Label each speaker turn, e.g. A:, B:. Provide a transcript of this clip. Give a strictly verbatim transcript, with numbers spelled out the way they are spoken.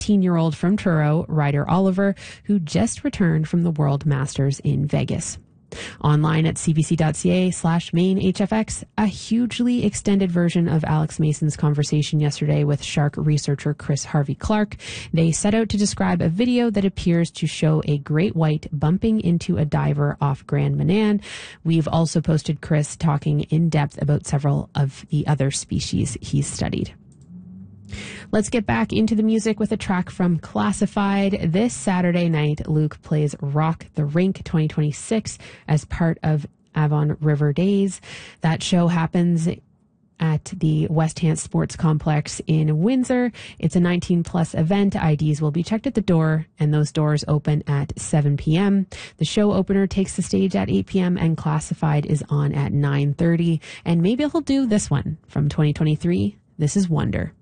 A: eighteen-year-old from Truro, Ryder Oliver, who just returned from the World Masters in Vegas. Online at cbc.ca slash main HFX, a hugely extended version of Alex Mason's conversation yesterday with shark researcher Chris Harvey-Clarke. They set out to describe a video that appears to show a great white bumping into a diver off Grand Manan. We've also posted Chris talking in depth about several of the other species he's studied. Let's get back into the music with a track from Classified. This Saturday night, Luke plays Rock the Rink twenty twenty-six as part of Avon River Days. That show happens at the Westhant Sports Complex in Windsor. It's a nineteen plus event. I Ds will be checked at the door, and those doors open at seven p.m. The show opener takes the stage at eight p.m. and Classified is on at nine thirty. And maybe he'll do this one from twenty twenty-three. This is Wonder.